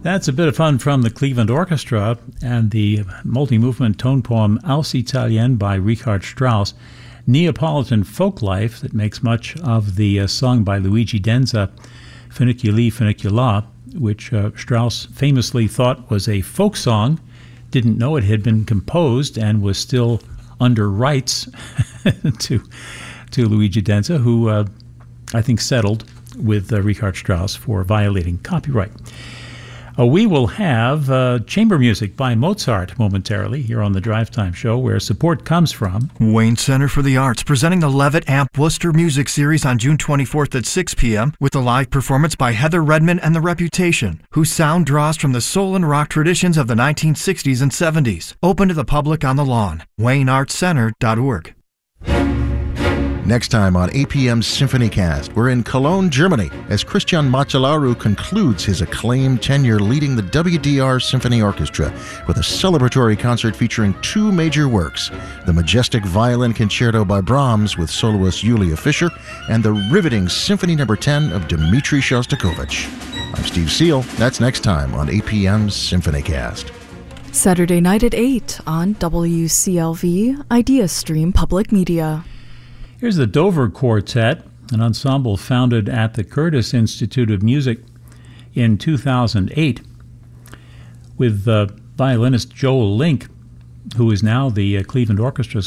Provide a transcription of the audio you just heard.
That's a bit of fun from the Cleveland Orchestra and the multi-movement tone poem Aus Italien by Richard Strauss, Neapolitan folk life that makes much of the song by Luigi Denza, Funiculi Funicula, which Strauss famously thought was a folk song, didn't know it had been composed and was still under rights to Luigi Denza, who I think settled with Richard Strauss for violating copyright. We will have chamber music by Mozart momentarily here on the Drive Time Show, where support comes from Wayne Center for the Arts, presenting the Levitt Amp Worcester Music Series on June 24th at 6 p.m. with a live performance by Heather Redman and The Reputation, whose sound draws from the soul and rock traditions of the 1960s and 70s. Open to the public on the lawn. WayneArtsCenter.org. Next time on APM's SymphonyCast, we're in Cologne, Germany, as Christian Macellaro concludes his acclaimed tenure leading the WDR Symphony Orchestra with a celebratory concert featuring two major works, the majestic Violin Concerto by Brahms with soloist Julia Fischer, and the riveting Symphony No. 10 of Dmitri Shostakovich. I'm Steve Seal. That's next time on APM's SymphonyCast. Saturday night at 8 on WCLV, IdeaStream Public Media. Here's the Dover Quartet, an ensemble founded at the Curtis Institute of Music in 2008 with violinist Joel Link, who is now the Cleveland Orchestra's